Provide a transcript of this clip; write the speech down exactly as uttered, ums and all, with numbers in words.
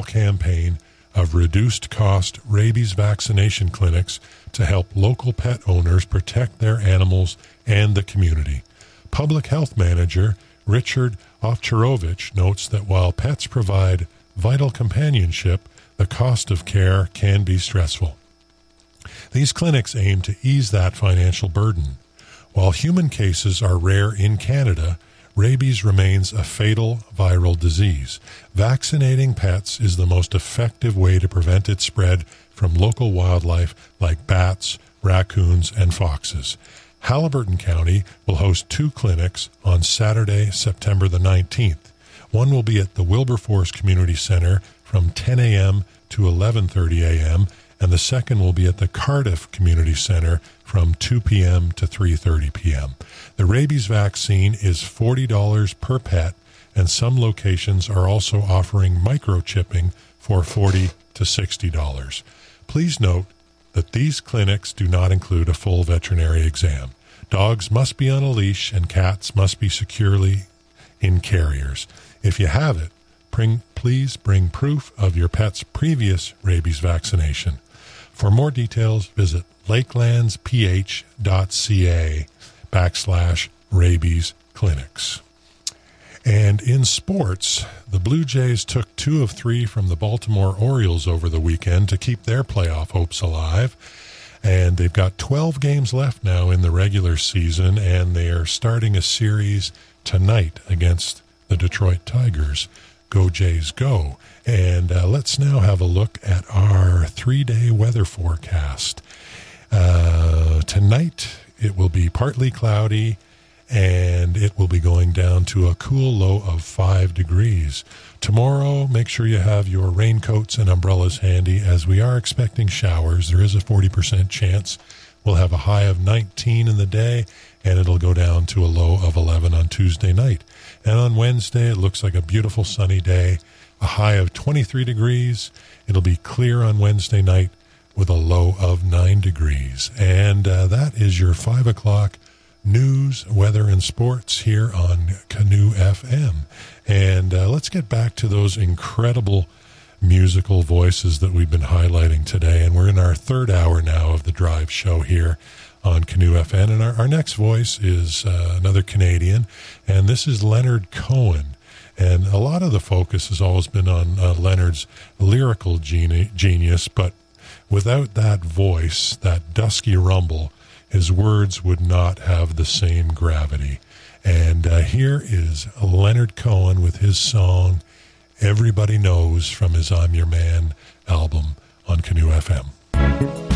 national campaign of reduced-cost rabies vaccination clinics to help local pet owners protect their animals and the community. Public Health Manager Richard Ovcharovich notes that while pets provide vital companionship, the cost of care can be stressful. These clinics aim to ease that financial burden. While human cases are rare in Canada, rabies remains a fatal viral disease. Vaccinating pets is the most effective way to prevent its spread from local wildlife like bats, raccoons, and foxes. Haliburton County will host two clinics on Saturday, September the nineteenth. One will be at the Wilberforce Community Center from ten a.m. to eleven thirty a.m., and the second will be at the Cardiff Community Center from two p.m. to three thirty p.m. The rabies vaccine is forty dollars per pet, and some locations are also offering microchipping for forty to sixty dollars. Please note that these clinics do not include a full veterinary exam. Dogs must be on a leash and cats must be securely in carriers. If you have it, bring, please bring proof of your pet's previous rabies vaccination. For more details, visit lakelandsph.ca backslash rabies clinics. And in sports, the Blue Jays took two of three from the Baltimore Orioles over the weekend to keep their playoff hopes alive. And they've got twelve games left now in the regular season, and they are starting a series tonight against the Detroit Tigers. Go Jays, go. And uh, let's now have a look at our three-day weather forecast. Uh, tonight, it will be partly cloudy, and it will be going down to a cool low of five degrees. Tomorrow, make sure you have your raincoats and umbrellas handy, as we are expecting showers. There is a forty percent chance. We'll have a high of nineteen in the day, and it'll go down to a low of eleven on Tuesday night. And on Wednesday, it looks like a beautiful sunny day, a high of twenty-three degrees. It'll be clear on Wednesday night with a low of nine degrees. And uh, that is your five o'clock news, weather, and sports here on Canoe F M. And uh, let's get back to those incredible musical voices that we've been highlighting today. And we're in our third hour now of the Drive Show here on Canoe F M. And our, our next voice is uh, another Canadian, and this is Leonard Cohen. And a lot of the focus has always been on uh, Leonard's lyrical geni- genius, but without that voice, that dusky rumble, his words would not have the same gravity. And uh, here is Leonard Cohen with his song, Everybody Knows, from his I'm Your Man album on Canoe F M.